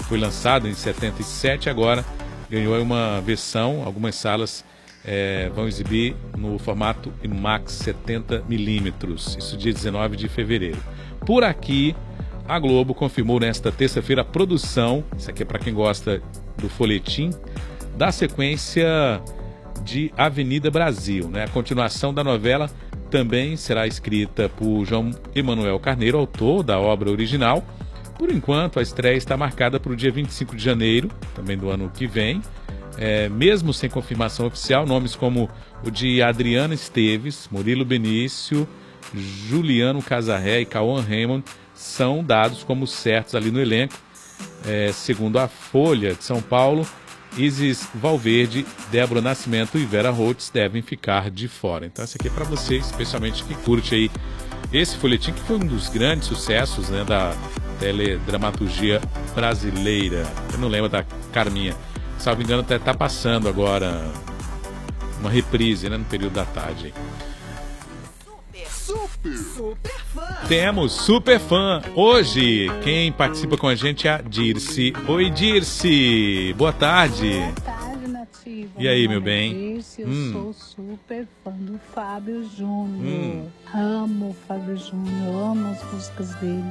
foi lançado em 77, agora ganhou uma versão, algumas salas vão exibir no formato IMAX 70mm, isso dia 19 de fevereiro. Por aqui, a Globo confirmou nesta terça-feira a produção, isso aqui é para quem gosta do folhetim, da sequência de Avenida Brasil, né? A continuação da novela também será escrita por João Emanuel Carneiro, autor da obra original. Por enquanto, a estreia está marcada para o dia 25 de janeiro, também do ano que vem. Mesmo sem confirmação oficial, nomes como o de Adriana Esteves, Murilo Benício, Juliano Casarré e Cauã Raymond são dados como certos ali no elenco. Segundo a Folha de São Paulo, Isis Valverde, Débora Nascimento e Vera Holtz devem ficar de fora. Então essa aqui é para vocês, especialmente que curte aí esse folhetim, que foi um dos grandes sucessos, né, da teledramaturgia brasileira. Eu não lembro da Carminha. Salvo engano, até está passando agora uma reprise, né, no período da tarde. Super fã. Temos super fã. Hoje, quem participa com a gente é a Dirce. Oi, Dirce. Boa tarde. Boa tarde, Nativa. E aí, meu nome é bem? Dirce, eu sou super fã do Fábio Júnior. Amo o Fábio Júnior, amo as músicas dele.